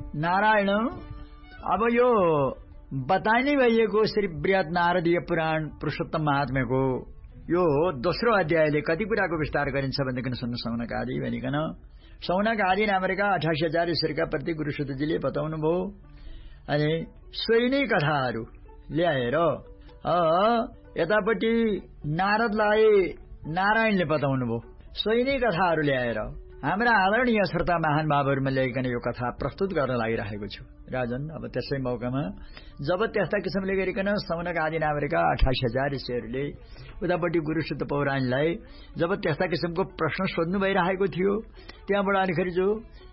नारायण अब यो बताइनै भइएको श्री बृहत नारदीय पुराण पुरुषोत्तम महात्म्यको यो दोस्रो अध्यायले कति कुराको विस्तार गरिन्छ भनेदेखि सुन्नु सौनक आदि भनिकन सौनक आदि नामका 88,000 ईश्वरका प्रति गुरुसुतजीले बताउनु भयो अनि सोही नै कथाहरू ल्याएर यतापट्टि नारदलाई नारायणले बताउनु भयो सोही नै कथाहरू ल्याएर हाम्रा आदरणीय श्रोता महानुभावहरूमा ल्याइकन यो कथा प्रस्तुत गर्न लागिरहेको छु राजन। अब त्यसै मौकामा जब त्यस्ता किसिमले गरिकन सौनक आदि नामका 88,000 ऋषिहरूले उतापट्टि गुरुसुत पौराणलाई जब त्यस्ता किसिमको प्रश्न सोध्नु भइरहेको थियो त्यहाँबाट अनिखेरि जो